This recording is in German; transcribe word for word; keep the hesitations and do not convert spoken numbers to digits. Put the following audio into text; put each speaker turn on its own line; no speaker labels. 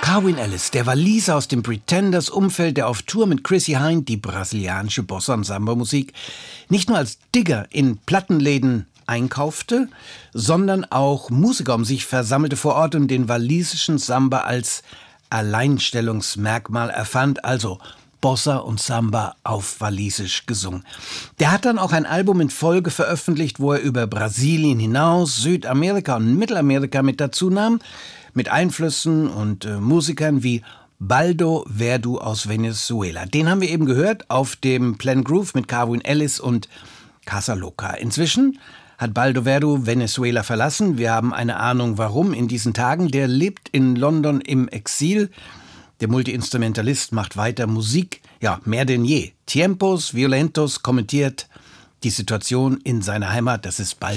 Carwyn Ellis, der Waliser aus dem Pretenders-Umfeld, der auf Tour mit Chrissie Hynde die brasilianische Bossa- und Samba-Musik nicht nur als Digger in Plattenläden einkaufte, sondern auch Musiker um sich versammelte vor Ort und den walisischen Samba als Alleinstellungsmerkmal erfand, also Bossa und Samba auf Walisisch gesungen. Der hat dann auch ein Album in Folge veröffentlicht, wo er über Brasilien hinaus Südamerika und Mittelamerika mit dazu nahm, mit Einflüssen und äh, Musikern wie Baldo Verdu aus Venezuela. Den haben wir eben gehört auf dem Plan Groove mit Carwyn Ellis und Casa Loca. Inzwischen hat Baldo Verdu Venezuela verlassen. Wir haben eine Ahnung, warum in diesen Tagen. Der lebt in London im Exil. Der Multiinstrumentalist macht weiter Musik, ja, mehr denn je. Tiempos Violentos kommentiert die Situation in seiner Heimat. Das ist Baldo